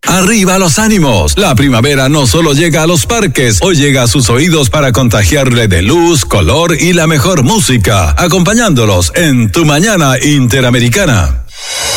Arriba los ánimos. La primavera no solo llega a los parques, hoy llega a sus oídos para contagiarle de luz, color y la mejor música, acompañándolos en Tu Mañana Interamericana.